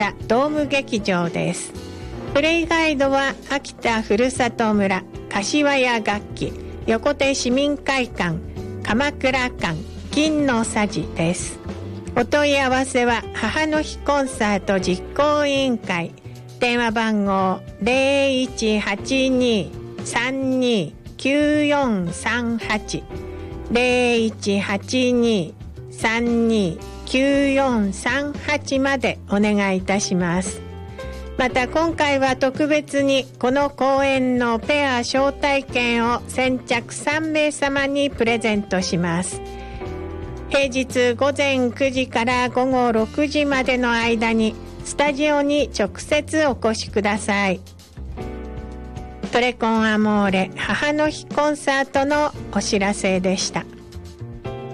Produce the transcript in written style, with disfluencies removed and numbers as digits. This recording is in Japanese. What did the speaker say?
ドーム劇場です。プレイガイドは秋田ふるさと村、柏屋楽器、横手市民会館、鎌倉館、金のさじです。お問い合わせは母の日コンサート実行委員会、電話番号 0182-329438 0182-329438までお願いいたします。また今回は特別にこの公演のペア招待券を先着3名様にプレゼントします。平日午前9時から午後6時までの間にスタジオに直接お越しください。トレコンアモーレ母の日コンサートのお知らせでした。